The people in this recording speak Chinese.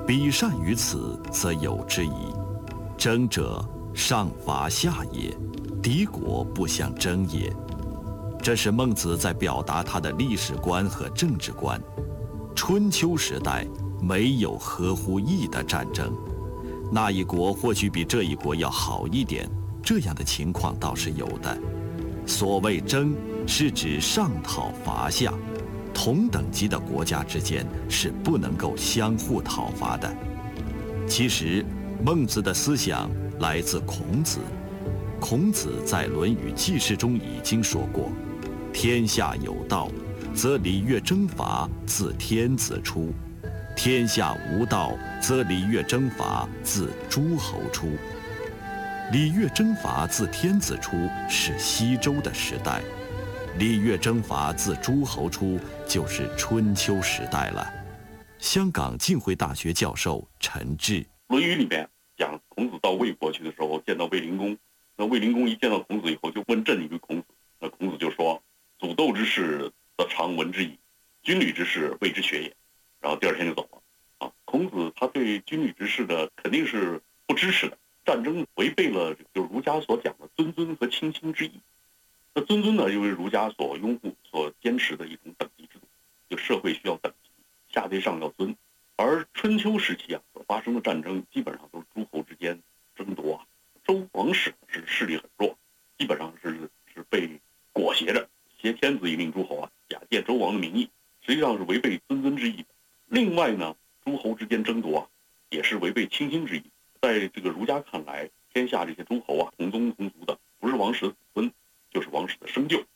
彼善于此，则有之矣。争者，上伐下也，敌国不相争也。这是孟子在表达他的历史观和政治观。春秋时代没有合乎义的战争，那一国或许比这一国要好一点，这样的情况倒是有的。所谓争，是指上讨伐下，同等级的国家之间是不能够相互讨伐的。其实，孟子的思想来自孔子。孔子在《论语记事》中已经说过：“天下有道，则礼乐征伐自天子出；天下无道，则礼乐征伐自诸侯出。”礼乐征伐自天子出是西周的时代，礼乐征伐自诸侯出就是春秋时代了。香港浸会大学教授陈志， 《论语》里面讲孔子到魏国去的时候，见到卫灵公，那卫灵公一见到孔子以后，就问政于孔子。那孔子就说：“祖斗之事，则常闻之矣；军旅之事，谓之学也。”然后第二天就走了。孔子他对军旅之事的肯定是不支持的。战争违背了就是儒家所讲的尊尊和亲亲之意。那尊尊呢，因为儒家所拥护、所坚持的一种等级制度，就社会需要等级，下对上要尊。而春秋时期所发生的战争，基本上都是诸侯之间争夺周王室是势力很弱，基本上是被裹挟着，挟天子以令诸侯假借周王的名义，实际上是违背尊尊之意的。另外呢，诸侯之间争夺也是违背亲亲之意。在这个儒家看来，天下这些诸侯同宗同族的，不是王室的子孙，就是王室的生就。